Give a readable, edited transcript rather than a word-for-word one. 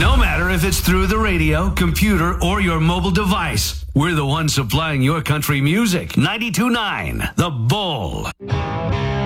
No matter if it's through the radio, computer, or your mobile device, we're the ones supplying your country music. 92.9 The Bull.